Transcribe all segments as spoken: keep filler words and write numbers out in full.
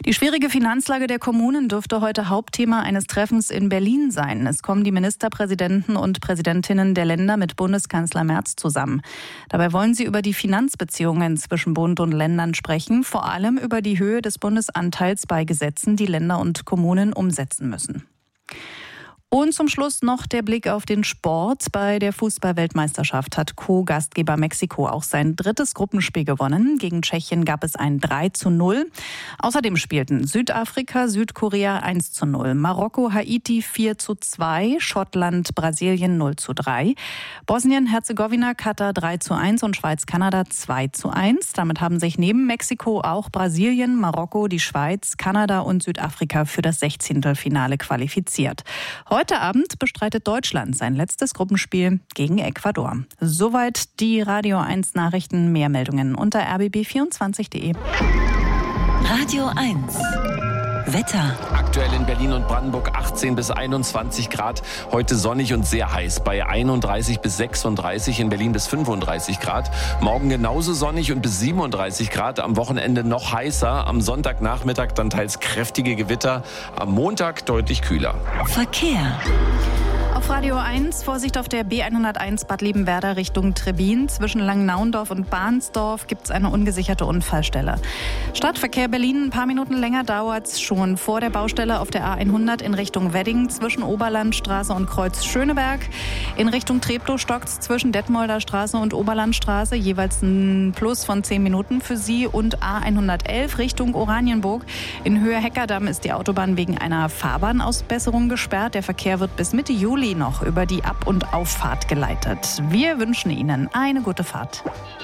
Die schwierige Finanzlage der Kommunen dürfte heute Hauptthema eines Treffens in Berlin sein. Es kommen die Ministerpräsidenten und Präsidentinnen der Länder mit Bundeskanzler Merz zusammen. Dabei wollen sie über die Finanzbeziehungen zwischen Bund und Ländern sprechen, vor allem über die Höhe des Bundesanteils bei Gesetzen, die Länder und Kommunen umsetzen müssen. Und zum Schluss noch der Blick auf den Sport. Bei der Fußball-Weltmeisterschaft hat Co-Gastgeber Mexiko auch sein drittes Gruppenspiel gewonnen. Gegen Tschechien gab es ein drei zu null. Außerdem spielten Südafrika, Südkorea eins zu null, Marokko, Haiti vier zu zwei, Schottland, Brasilien null zu drei, Bosnien, Herzegowina, Katar drei zu eins und Schweiz, Kanada zwei zu eins. Damit haben sich neben Mexiko auch Brasilien, Marokko, die Schweiz, Kanada und Südafrika für das Sechzehntelfinale qualifiziert. Heute Abend bestreitet Deutschland sein letztes Gruppenspiel gegen Ecuador. Soweit die Radio eins Nachrichten. Mehr Meldungen unter r b b vierundzwanzig punkt d e. Radio eins Wetter. Aktuell in Berlin und Brandenburg achtzehn bis einundzwanzig Grad. Heute sonnig und sehr heiß bei einunddreißig bis sechsunddreißig, in Berlin bis fünfunddreißig Grad. Morgen genauso sonnig und bis siebenunddreißig Grad. Am Wochenende noch heißer. Am Sonntagnachmittag dann teils kräftige Gewitter. Am Montag deutlich kühler. Verkehr. Auf Radio eins, Vorsicht auf der B hunderteins Bad Liebenwerda Richtung Trebin. Zwischen Langnauendorf und Bahnsdorf gibt es eine ungesicherte Unfallstelle. Stadtverkehr Berlin, ein paar Minuten länger dauert es schon vor der Baustelle auf der A hundert in Richtung Wedding zwischen Oberlandstraße und Kreuz Schöneberg. In Richtung Treptow stockt es zwischen Detmolder Straße und Oberlandstraße, jeweils ein Plus von zehn Minuten für Sie. Und A hundertelf Richtung Oranienburg. In Höhe Heckerdamm ist die Autobahn wegen einer Fahrbahnausbesserung gesperrt. Der Verkehr wird bis Mitte Juli noch über die Ab- und Auffahrt geleitet. Wir wünschen Ihnen eine gute Fahrt.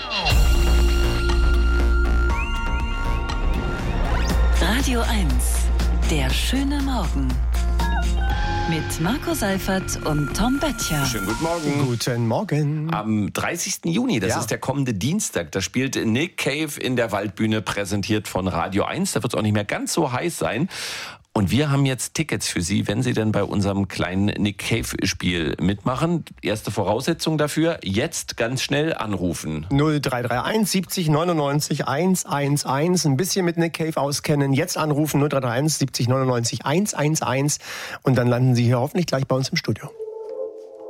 Radio eins, der schöne Morgen. Mit Marco Seifert und Tom Böttcher. Schönen guten Morgen. Guten Morgen. Am dreißigsten Juni, das Ja. ist der kommende Dienstag, da spielt Nick Cave in der Waldbühne, präsentiert von Radio eins. Da wird es auch nicht mehr ganz so heiß sein. Und wir haben jetzt Tickets für Sie, wenn Sie denn bei unserem kleinen Nick Cave-Spiel mitmachen. Erste Voraussetzung dafür, jetzt ganz schnell anrufen. null drei drei eins siebzig neunundneunzig hundertelf. Ein bisschen mit Nick Cave auskennen. Jetzt anrufen null drei drei eins siebzig neunundneunzig hundertelf. Und dann landen Sie hier hoffentlich gleich bei uns im Studio.